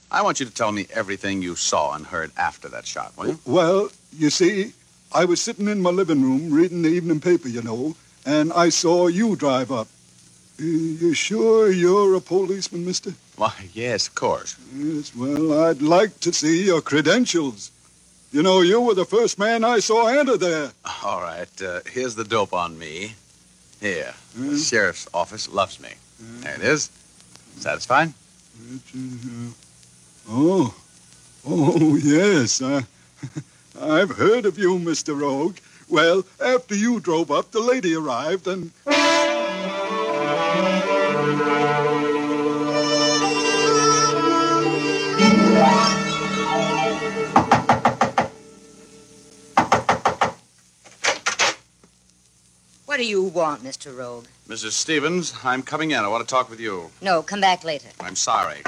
I want you to tell me everything you saw and heard after that shot, will you? Well, you see, I was sitting in my living room reading the evening paper, and I saw you drive up. You sure you're a policeman, mister? Why, yes, of course. Yes, well, I'd like to see your credentials. You were the first man I saw enter there. All right, here's the dope on me. Here, the sheriff's office loves me. There it is. Satisfied? Oh, yes. I've heard of you, Mr. Rogue. Well, after you drove up, the lady arrived and... What do you want, Mr. Rogue? Mrs. Stevens, I'm coming in. I want to talk with you. No, come back later. I'm sorry.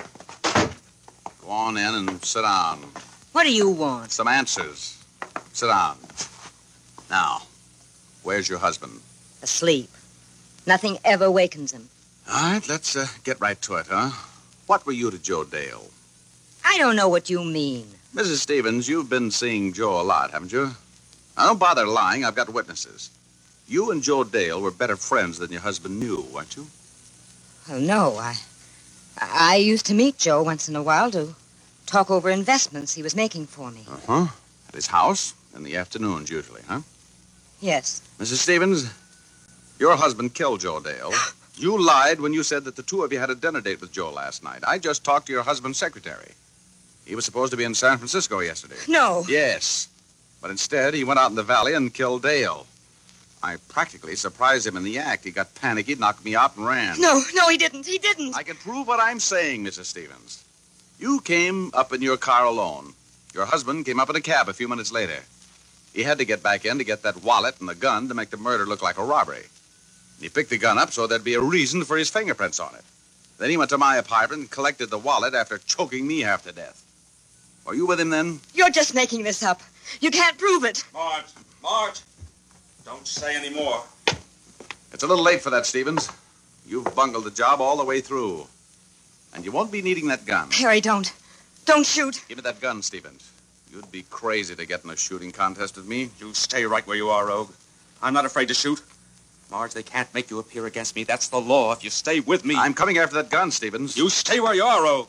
Go on in and sit down. What do you want? Some answers. Sit down. Now, where's your husband? Asleep. Nothing ever wakens him. All right, let's get right to it, huh? What were you to Joe Dale? I don't know what you mean. Mrs. Stevens, you've been seeing Joe a lot, haven't you? Now, don't bother lying. I've got witnesses. You and Joe Dale were better friends than your husband knew, weren't you? Well, no. I used to meet Joe once in a while to talk over investments he was making for me. Uh-huh. At his house? In the afternoons, usually, huh? Yes. Mrs. Stevens, your husband killed Joe Dale. You lied when you said that the two of you had a dinner date with Joe last night. I just talked to your husband's secretary. He was supposed to be in San Francisco yesterday. No. Yes. But instead, he went out in the valley and killed Dale. I practically surprised him in the act. He got panicky, knocked me out, and ran. No, he didn't. He didn't. I can prove what I'm saying, Mrs. Stevens. You came up in your car alone. Your husband came up in a cab a few minutes later. He had to get back in to get that wallet and the gun to make the murder look like a robbery. He picked the gun up so there'd be a reason for his fingerprints on it. Then he went to my apartment and collected the wallet after choking me half to death. Were you with him then? You're just making this up. You can't prove it. Marge, don't say any more. It's a little late for that, Stevens. You've bungled the job all the way through. And you won't be needing that gun. Harry, don't. Don't shoot. Give me that gun, Stevens. You'd be crazy to get in a shooting contest with me. You stay right where you are, Rogue. I'm not afraid to shoot. Marge, they can't make you appear against me. That's the law. If you stay with me... I'm coming after that gun, Stevens. You stay where you are, Rogue.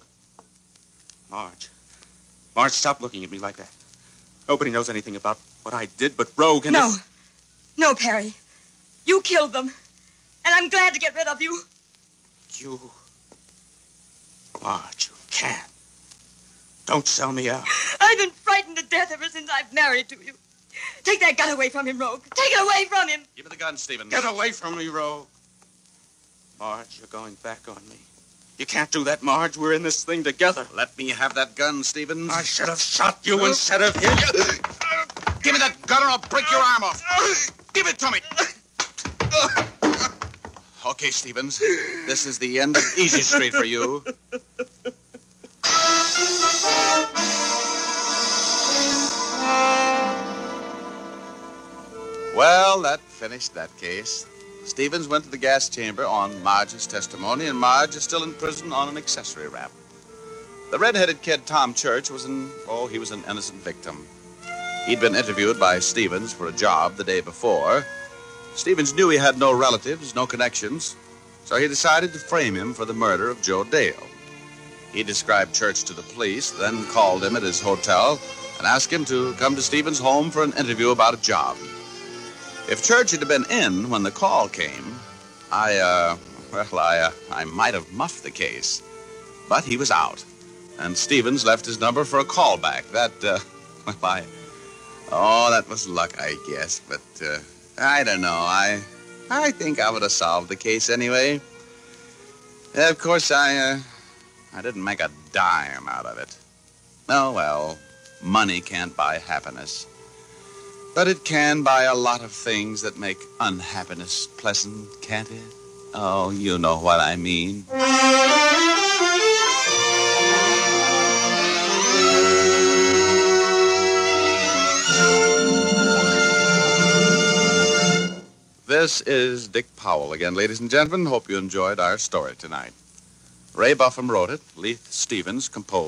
Marge, stop looking at me like that. Nobody knows anything about what I did but Rogue and... No, Perry. You killed them. And I'm glad to get rid of you. You... Marge, you can't. Don't sell me out. I've been frightened to death ever since I've married to you. Take that gun away from him, Rogue. Take it away from him. Give me the gun, Stevens. Get away from me, Rogue. Marge, you're going back on me. You can't do that, Marge. We're in this thing together. Let me have that gun, Stevens. I should have shot you instead of him. Give me that gun or I'll break your arm off. Give it to me. Okay, Stevens. This is the end of Easy Street for you. Well, that finished that case. Stevens went to the gas chamber on Marge's testimony, and Marge is still in prison on an accessory rap. The red-headed kid, Tom Church, he was an innocent victim. He'd been interviewed by Stevens for a job the day before. Stevens knew he had no relatives, no connections, so he decided to frame him for the murder of Joe Dale. He described Church to the police, then called him at his hotel and asked him to come to Stevens' home for an interview about a job. If Church had been in when the call came, I might have muffed the case. But he was out, and Stevens left his number for a callback. That was luck, I guess, but I don't know. I think I would have solved the case anyway. Of course, I didn't make a dime out of it. Oh, well, money can't buy happiness. But it can buy a lot of things that make unhappiness pleasant, can't it? Oh, you know what I mean. This is Dick Powell again, ladies and gentlemen. Hope you enjoyed our story tonight. Ray Buffum wrote it. Leith Stevens composed.